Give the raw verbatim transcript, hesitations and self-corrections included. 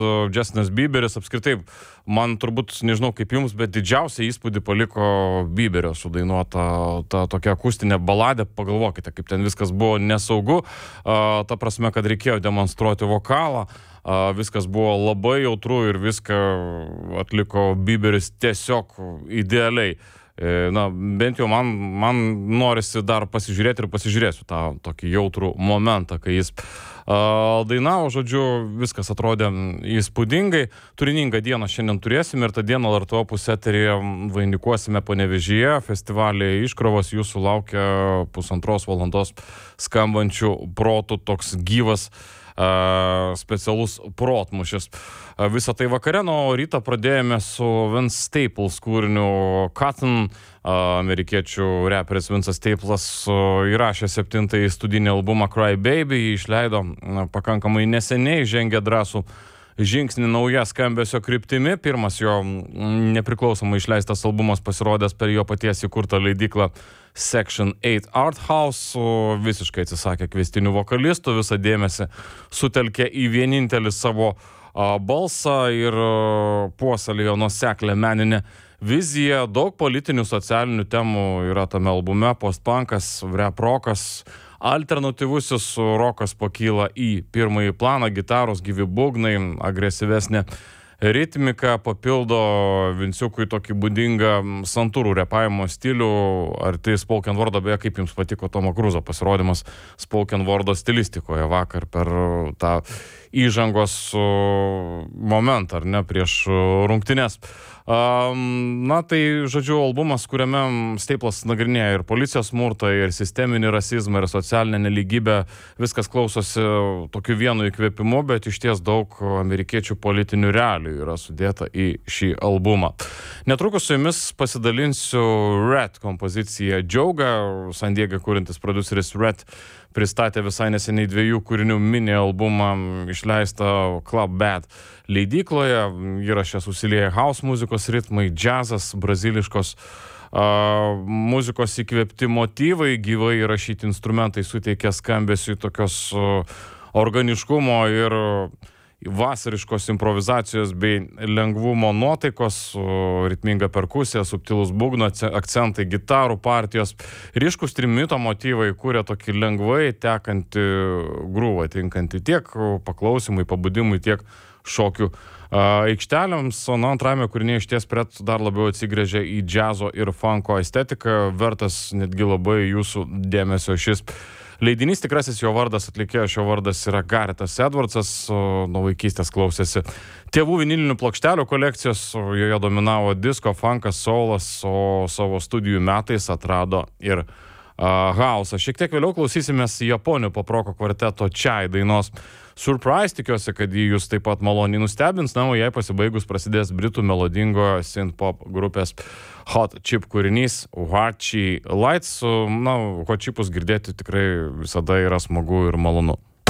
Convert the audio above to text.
Justinas Bieberis, apskritai, man turbūt, nežinau kaip jums, bet didžiausią įspūdį paliko Bieberio sudainuota ta tokia akustinė baladė. Pagalvokite, kaip ten viskas buvo nesaugu, a, ta prasme, kad reikėjo demonstruoti vokalą, a, viskas buvo labai jautru ir viską atliko Bieberis tiesiog idealiai. Na, bent jau man, man norisi dar pasižiūrėti ir pasižiūrėsiu tą tokį jautrų momentą, kai jis uh, dainavo, žodžiu, viskas atrodė įspūdingai. Turiningą dieną šiandien turėsime ir tą dieną L R T Opus eteryje vainikuosime Panevėžyje. Festivalį Iškrovos jūsų laukia pusantros valandos skambančių protų toks gyvas Uh, specialus protmušis. Uh, visą tai vakare, nuo ryto pradėjome su Vince Staples kūriniu Cotton. Uh, amerikiečių reperis Vince'as Staples uh, įrašė septintąjį studinį albumą Cry Baby, jį išleido uh, pakankamai neseniai, žengė drąsų žingsnį nauja skambesio kryptimi. Pirmas jo nepriklausomai išleistas albumas pasirodęs per jo paties įkurtą leidyklą Section eight Art House, visiškai atsisakė kvestinių vokalistų, visą dėmesį sutelkė į vienintelį savo a, balsą ir a, puoselėjo nuoseklę meninę viziją. Daug politinių, socialinių temų yra tame albume, postpunkas, rap rokas, alternatyvusis rokas pakyla į pirmąjį planą, gitaros, gyvi būgnai, agresyvesnė ritmika papildo Vinciukui tokį būdingą santūrų repavimo stilių, arti spoken wordo. Beje, kaip jums patiko Tomo Cruzo pasirodymas spoken wordo stilistikoje vakar per tą įžangos momentą, ar ne, prieš rungtynes. Um, na, tai, žodžiu, albumas, kuriame Staples nagrinėja ir policijos smurtą, ir sisteminį rasizmą, ir socialinę nelygybę. Viskas klausosi tokiu vienu įkvėpimu, bet iš ties daug amerikiečių politinių realijų yra sudėta į šį albumą. Netrukus su jumis pasidalinsiu Red kompoziciją Džiauga. San Diege kūrintis prodiuseris Red pristatė visai neseniai dviejų kūrinių mini albumą išleistą Club Bad leidykloje. Įraše susilieja house muzikos ritmai, džiazas, braziliškos uh, muzikos įkvėpti motyvai, gyvai įrašyti instrumentai suteikia skambesiui tokios uh, organiškumo ir uh, vasariškos improvizacijos bei lengvumo nuotaikos, ritminga perkusija, subtilus būgno akcentai, gitarų partijos, ryškus trimito motyvai kūrė tokį lengvai tekantį grūvą, tinkantį tiek paklausimui, pabudimui, tiek šokių aikšteliams. O na, antrame kūrinėje išties Pret dar labiau atsigrėžė į džiazo ir funko estetiką, vertas netgi labai jūsų dėmesio šis leidinys. Tikrasis jo vardas, atlikėjo šio vardas yra Garretas Edwardsas, nuo vaikystės klausėsi tėvų vinilinių plokštelių kolekcijos, joje dominavo disko, funkas, soulas, o savo studijų metais atrado ir uh, hausą. Šiek tiek vėliau klausysimės Japonių poproko kvarteto Chai dainos Surprise, tikiuosi, kad jį jūs taip pat maloniai nustebins. Na, o jai pasibaigus prasidės britų melodingo synth-pop grupės Hot Chip kūrinys Hachi Lights. Na, Hot Chipus girdėti tikrai visada yra smagu ir malonu.